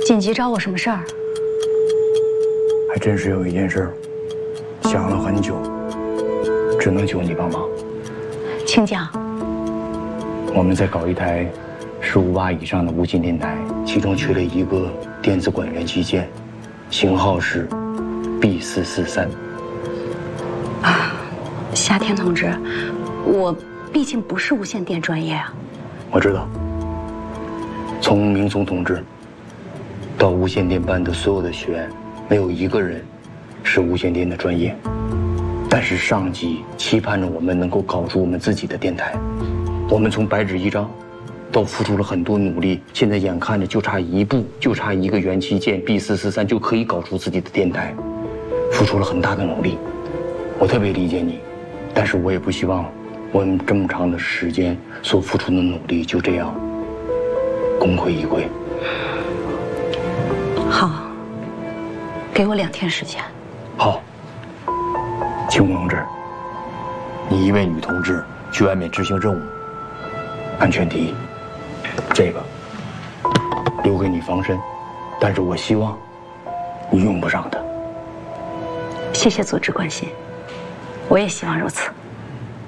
紧急找我什么事儿？ 还真是有一件事儿，想了很久，只能求你帮忙。 请讲。 我们在搞一台15瓦以上的无线电台，其中缺了一个电子管元器件，型号是 B443。 夏天同志，我毕竟不是无线电专业啊。 我知道，从明松同志到无线电班的所有的学员，没有一个人是无线电的专业。但是上级期盼着我们能够搞出我们自己的电台。我们从白纸一张到付出了很多努力，现在眼看着就差一步，就差一个元器件 B443就可以搞出自己的电台，付出了很大的努力。我特别理解你，但是我也不希望我们这么长的时间所付出的努力就这样功亏一篑。 好，给我2天时间。 好，青红同志，你一位女同志去外面执行任务，安全第一。这个留给你防身，但是我希望你用不上它。 谢谢组织关心，我也希望如此。